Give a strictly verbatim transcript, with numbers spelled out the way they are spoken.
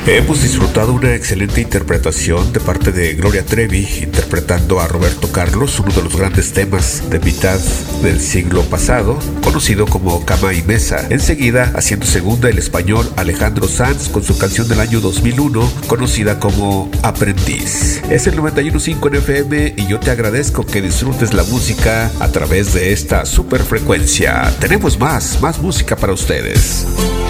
Hemos disfrutado una excelente interpretación de parte de Gloria Trevi, interpretando a Roberto Carlos, uno de los grandes temas de mitad del siglo pasado, conocido como Cama y Mesa. Enseguida, haciendo segunda, el español Alejandro Sanz con su canción del año dos mil uno, conocida como Aprendiz. Es el noventa y uno punto cinco en F M y yo te agradezco que disfrutes la música a través de esta superfrecuencia. Tenemos más, más música para ustedes.